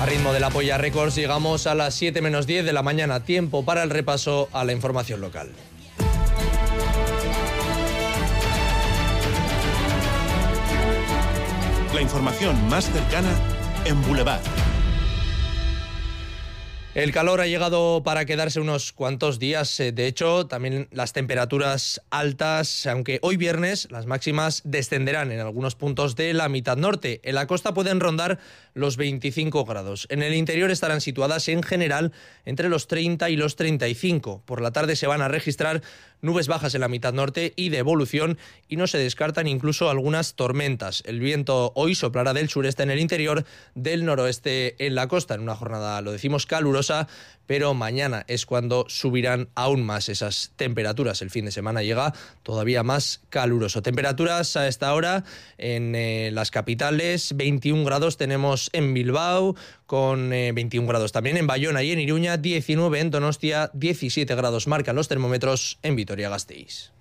ritmo de la Polla Records llegamos a las 7 menos 10 de la mañana. Tiempo para el repaso a la información local. La información más cercana en Boulevard. El calor ha llegado para quedarse unos cuantos días. De hecho, también las temperaturas altas, aunque hoy viernes las máximas descenderán en algunos puntos de la mitad norte. En la costa pueden rondar los 25 grados. En el interior estarán situadas en general entre los 30 y los 35. Por la tarde se van a registrar nubes bajas en la mitad norte y de evolución, y no se descartan incluso algunas tormentas. El viento hoy soplará del sureste en el interior, del noroeste en la costa, en una jornada, lo decimos, calurosa, pero mañana es cuando subirán aún más esas temperaturas. El fin de semana llega todavía más caluroso. Temperaturas a esta hora en las capitales: 21 grados tenemos en Bilbao, con 21 grados también en Bayona y en Iruña, 19 en Donostia, 17 grados marcan los termómetros en Vitoria-Gasteiz.